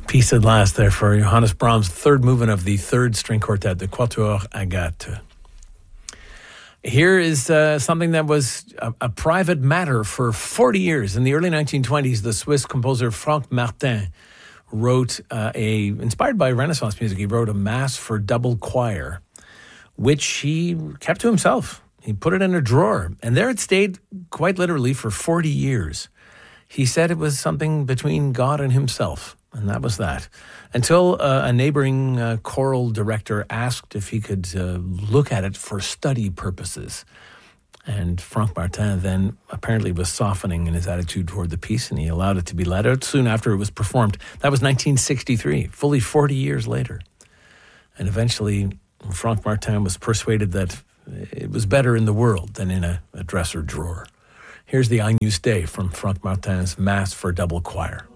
Peace at last there for Johannes Brahms' third movement of the third string quartet, the Quatuor Agathe. Here is something that was a private matter for 40 years. In the early 1920s, the Swiss composer Franck Martin wrote inspired by Renaissance music, he wrote a mass for double choir, which he kept to himself. He put it in a drawer, and there it stayed quite literally for 40 years. He said it was something between God and himself. And that was that. Until a neighboring choral director asked if he could look at it for study purposes. And Franck Martin then apparently was softening in his attitude toward the piece, and he allowed it to be let out soon after it was performed. That was 1963, fully 40 years later. And eventually, Franck Martin was persuaded that it was better in the world than in a dresser drawer. Here's the Agnus Dei from Franck Martin's Mass for Double Choir.